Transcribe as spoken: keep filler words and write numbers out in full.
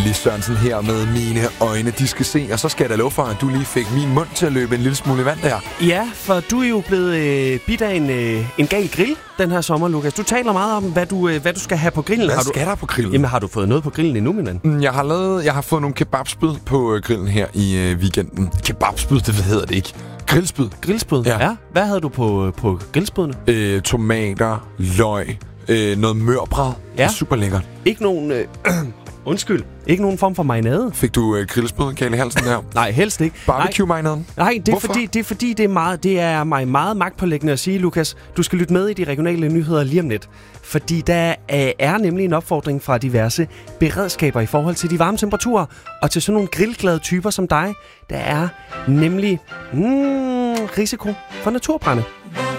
Lis Sørensen her med mine øjne, de skal se. Og så skal jeg da love for, at du lige fik min mund til at løbe en lille smule i vand der. Ja, for du er jo blevet øh, bidt af en, øh, en gal grill den her sommer, Lukas. Du taler meget om, hvad du, øh, hvad du skal have på grillen. Hvad har du, skal der på grillen? Jamen, har du fået noget på grillen endnu, min ven? Jeg har, lavet, jeg har fået nogle kebabspyd på grillen her i øh, weekenden. Kebabspyd, det hedder det ikke. Grillspyd. Grillspyd? Ja. ja. Hvad havde du på, på grillspydene? Øh, tomater, løg, øh, noget mørbrad. Ja. Super lækkert. Ikke nogen... Øh, undskyld. Ikke nogen form for marinade? Fik du øh, grillspyd, Kjell i halsen der? Nej, helst ikke. Barbecue-marinaden? Nej, det er, fordi, det er fordi, det er, meget, det er mig meget magtpålæggende at sige, Lukas, du skal lytte med i de regionale nyheder lige om lidt. Fordi der er nemlig en opfordring fra diverse beredskaber i forhold til de varme temperaturer. Og til sådan nogle grillglade typer som dig, der er nemlig mm, risiko for naturbrænde.